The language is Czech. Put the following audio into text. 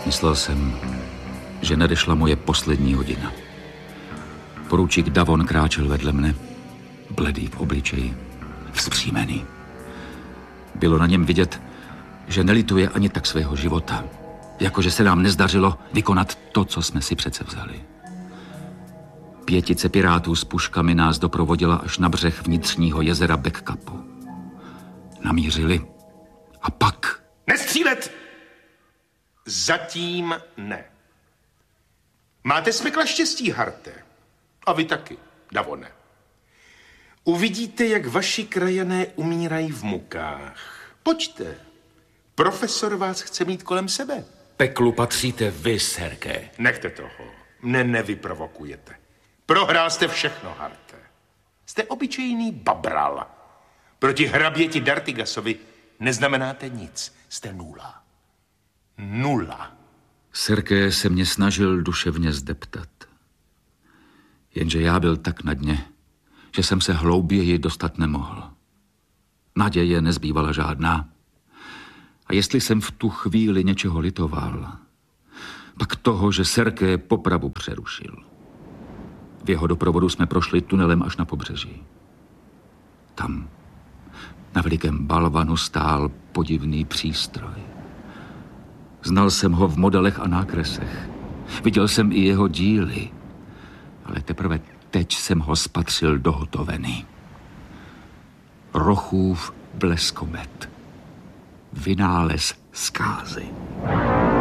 Myslel jsem, že nadešla moje poslední hodina. Poručík Davon kráčel vedle mne, bledý v obličeji, vzpřímený. Bylo na něm vidět, že nelituje ani tak svého života, jakože se nám nezdařilo vykonat to, co jsme si přece vzali. Pětice pirátů s puškami nás doprovodila až na břeh vnitřního jezera Backcupu. Namířili a pak... Nestřílet! Zatím ne. Máte smykla štěstí, Harte. A vy taky, Davone. Uvidíte, jak vaši krajané umírají v mukách. Pojďte. Profesor vás chce mít kolem sebe. Peklu patříte vy, Serké. Nechte toho. Mne nevyprovokujete. Prohrál jste všechno, Harte. Jste obyčejný babral. Proti hraběti Dartigasovi neznamenáte nic. Jste nula. Nula. Serké se mě snažil duševně zdeptat. Jenže já byl tak na dně, že jsem se hlouběji dostat nemohl. Naděje nezbývala žádná. A jestli jsem v tu chvíli něčeho litoval, pak toho, že Serké popravu přerušil. V jeho doprovodu jsme prošli tunelem až na pobřeží. Tam, na velikém balvanu, stál podivný přístroj. Znal jsem ho v modelech a nákresech. Viděl jsem i jeho díly, ale teprve teď jsem ho spatřil dohotovený. Rochův bleskomet. Vynález zkázy.